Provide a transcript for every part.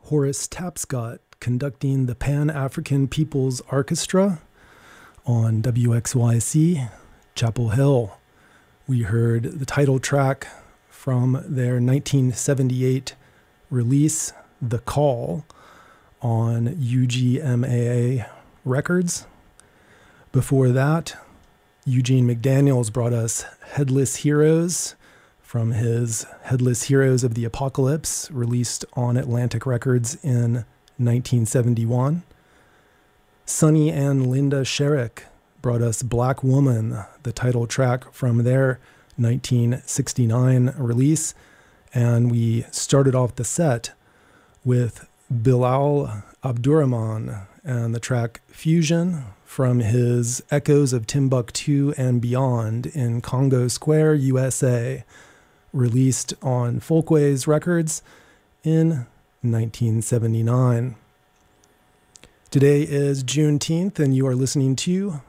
Horace Tapscott conducting the Pan-African People's Orchestra on WXYC, Chapel Hill. We heard the title track from their 1978 release, The Call, on UGMAA Records. Before that, Eugene McDaniels brought us Headless Heroes from his Headless Heroes of the Apocalypse, released on Atlantic Records in 1971. Sonny and Linda Sherrick brought us Black Woman, the title track from their 1969 release. And we started off the set with Bilal Abdurrahman and the track Fusion from his Echoes of Timbuktu and Beyond in Congo Square, USA, released on Folkways Records in 1979. Today is Juneteenth, and you are listening to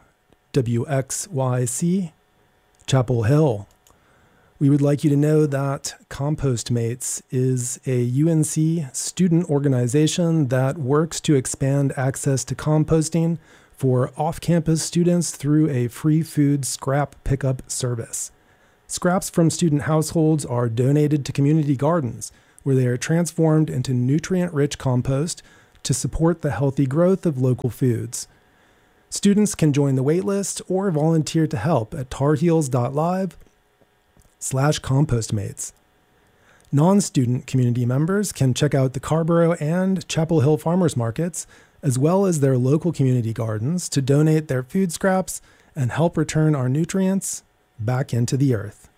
WXYC Chapel Hill. We would like you to know that Compostmates is a UNC student organization that works to expand access to composting for off-campus students through a free food scrap pickup service. Scraps from student households are donated to community gardens, where they are transformed into nutrient-rich compost to support the healthy growth of local foods. Students can join the waitlist or volunteer to help at tarheels.live/compostmates. Non-student community members can check out the Carborough and Chapel Hill farmers markets, as well as their local community gardens, to donate their food scraps and help return our nutrients back into the earth.